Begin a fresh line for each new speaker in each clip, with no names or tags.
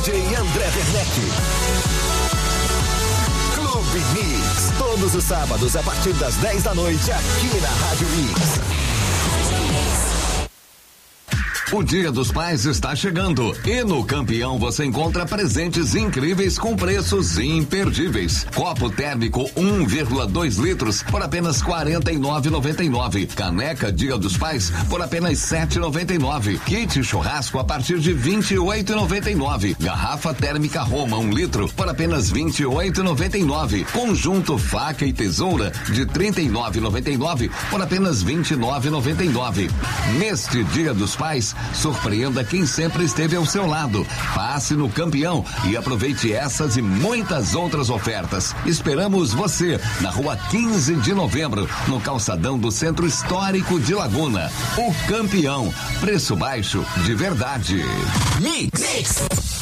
DJ André Werneck. Clube Mix, todos os sábados a partir das 10 da noite aqui na Rádio Mix.
O Dia dos Pais está chegando e no Campeão você encontra presentes incríveis com preços imperdíveis. Copo térmico 1,2 litros por apenas R$ 49,99. Caneca Dia dos Pais por apenas R$ 7,99. Kit churrasco a partir de R$ 28,99. Garrafa térmica Roma 1 litro por apenas R$ 28,99. Conjunto faca e tesoura de R$ 39,99 por apenas R$ 29,99. Neste Dia dos Pais, surpreenda quem sempre esteve ao seu lado. Passe no Campeão e aproveite essas e muitas outras ofertas. Esperamos você na Rua 15 de Novembro, no calçadão do Centro Histórico de Laguna. O Campeão, preço baixo de verdade. Mix.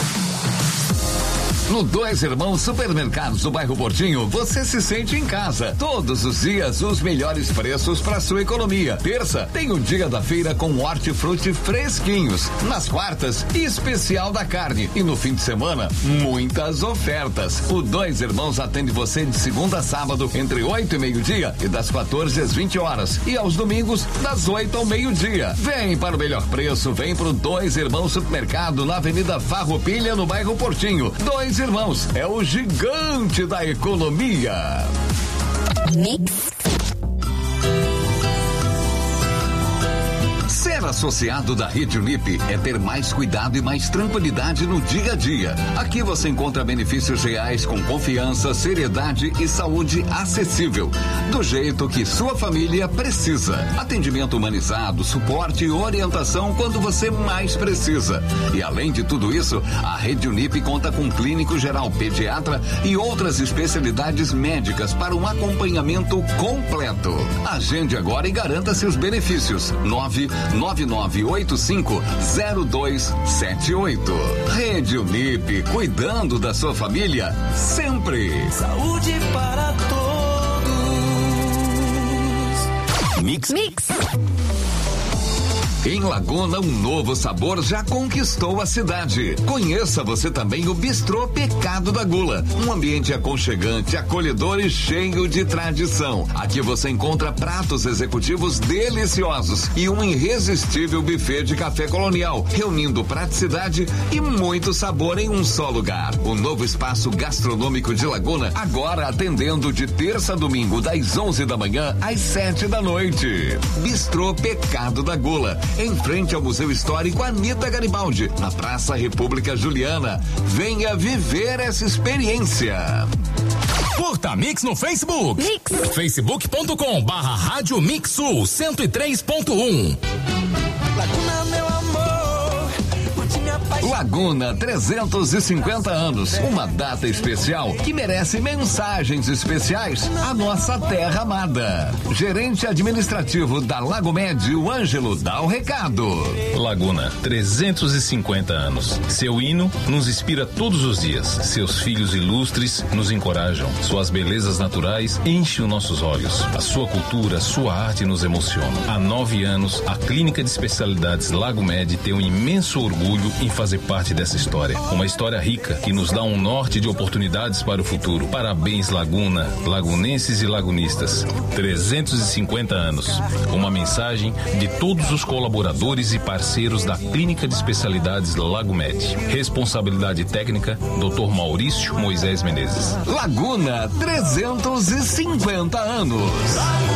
No Dois Irmãos Supermercados do bairro Portinho, você se sente em casa. Todos os dias, os melhores preços para sua economia. Terça, tem o dia da feira com hortifruti fresquinhos. Nas quartas, especial da carne. E no fim de semana, muitas ofertas. O Dois Irmãos atende você de segunda a sábado, entre 8 e meio-dia e das 14 às 20 horas. E aos domingos, das 8 ao meio-dia. Vem para o melhor preço, vem pro Dois Irmãos Supermercado, na Avenida Farroupilha, no bairro Portinho. Dois Irmãos, é o gigante da economia.
Mix.
Ser associado da Rede Unip é ter mais cuidado e mais tranquilidade no dia a dia. Aqui você encontra benefícios reais com confiança, seriedade e saúde acessível, do jeito que sua família precisa. Atendimento humanizado, suporte e orientação quando você mais precisa. E além de tudo isso, a Rede Unip conta com clínico geral, pediatra e outras especialidades médicas para um acompanhamento completo. Agende agora e garanta seus benefícios. 999850278. Rede Unip, cuidando da sua família sempre.
Saúde para todos.
Mix.
Mix.
Em Laguna, um novo sabor já conquistou a cidade. Conheça você também o Bistrô Pecado da Gula. Um ambiente aconchegante, acolhedor e cheio de tradição. Aqui você encontra pratos executivos deliciosos e um irresistível buffet de café colonial, reunindo praticidade e muito sabor em um só lugar. O novo espaço gastronômico de Laguna, agora atendendo de terça a domingo, das 11 da manhã às 7 da noite. Bistrô Pecado da Gula, em frente ao Museu Histórico Anita Garibaldi, na Praça República Juliana. Venha viver essa experiência.
Curta Mix no Facebook.
Mix.
facebook.com/Rádio Mix Sul 103.1.
Laguna, meu amor, curte minha paixão.
Laguna, 350 anos. Uma data especial que merece mensagens especiais à nossa terra amada. Gerente administrativo da Lagomed, o Ângelo, dá o recado.
Laguna, 350 anos. Seu hino nos inspira todos os dias. Seus filhos ilustres nos encorajam. Suas belezas naturais enchem os nossos olhos. A sua cultura, sua arte nos emociona. Há 9 anos, a Clínica de Especialidades Lagomed tem um imenso orgulho em fazer parte dessa história. Uma história rica que nos dá um norte de oportunidades para o futuro. Parabéns, Laguna, lagunenses e lagunistas. 350 anos. Uma mensagem de todos os colaboradores e parceiros da Clínica de Especialidades Lagomed. Responsabilidade técnica, Dr. Maurício Moisés Menezes.
Laguna, 350 anos.